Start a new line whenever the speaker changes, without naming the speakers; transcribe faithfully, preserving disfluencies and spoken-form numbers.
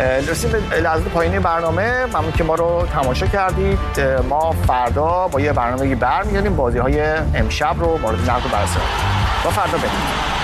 رسیم به لحظه پایانی برنامه. ممنون که ما رو تماشا کردید. ما فردا با یه برنامه‌ای برمیگردیم، بازی‌های امشب رو مورد نقد و بررسی کنیم. با فردا بریم.